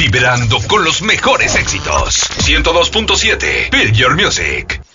vibrando con los mejores éxitos. 102.7 Build Your Music.